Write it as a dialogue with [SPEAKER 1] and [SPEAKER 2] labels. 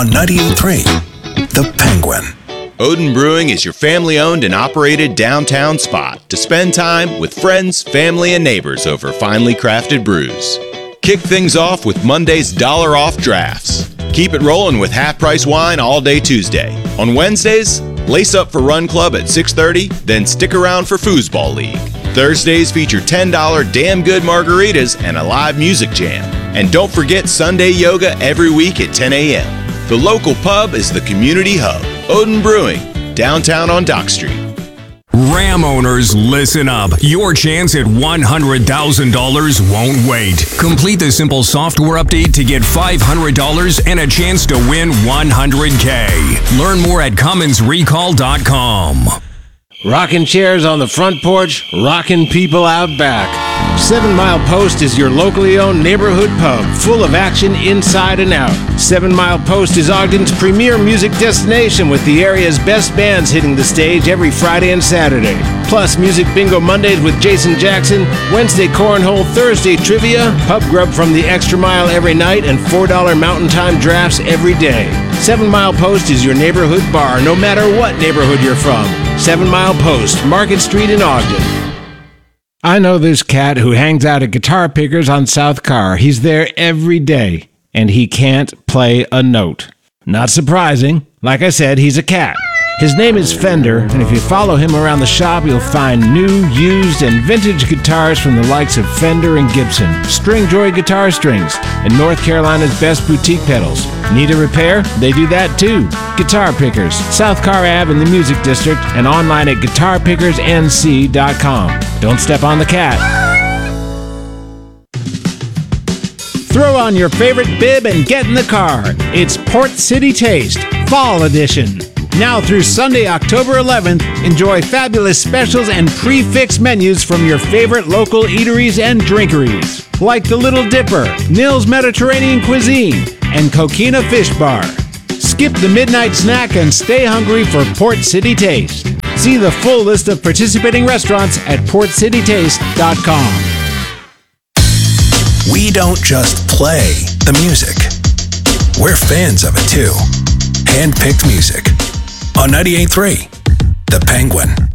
[SPEAKER 1] On 98.3, The Penguin.
[SPEAKER 2] Odin Brewing is your family-owned and operated downtown spot to spend time with friends, family, and neighbors over finely crafted brews. Kick things off with Monday's $1 off drafts. Keep it rolling with half-price wine all day Tuesday. On Wednesdays, lace up for Run Club at 6:30, then stick around for Foosball League. Thursdays feature $10 damn good margaritas and a live music jam. And don't forget Sunday yoga every week at 10 a.m. The local pub is the community hub. Odin Brewing, downtown on Dock Street.
[SPEAKER 3] Ram owners, listen up. Your chance at $100,000 won't wait. Complete the simple software update to get $500 and a chance to win $100K. Learn more at CommonsRecall.com.
[SPEAKER 4] Rocking chairs on the front porch, rocking people out back. 7 Mile Post is your locally owned neighborhood pub, full of action inside and out. 7 Mile Post is Ogden's premier music destination, with the area's best bands hitting the stage every Friday and Saturday. Plus, Music Bingo Mondays with Jason Jackson, Wednesday Cornhole, Thursday Trivia, pub grub from the Extra Mile every night, and $4 Mountain Time drafts every day. 7 Mile Post is your neighborhood bar, no matter what neighborhood you're from. 7 Mile Post, Market Street in Ogden. I know this cat who hangs out at Guitar Pickers on South Carr. He's there every day, and he can't play a note. Not surprising. Like I said, he's a cat. His name is Fender, and if you follow him around the shop, you'll find new, used, and vintage guitars from the likes of Fender and Gibson, Stringjoy Guitar Strings, and North Carolina's best boutique pedals. Need a repair? They do that too. Guitar Pickers, South Carr Ave in the Music District, and online at guitarpickersnc.com. Don't step on the cat. Throw on your favorite bib and get in the car. It's Port City Taste, Fall Edition. Now through Sunday, October 11th, enjoy fabulous specials and prix-fixed menus from your favorite local eateries and drinkeries, like the Little Dipper, Nils Mediterranean Cuisine, and Coquina Fish Bar. Skip the midnight snack and stay hungry for Port City Taste. See the full list of participating restaurants at portcitytaste.com.
[SPEAKER 1] We don't just play the music. We're fans of it too. Hand-picked music. On 98.3, The Penguin.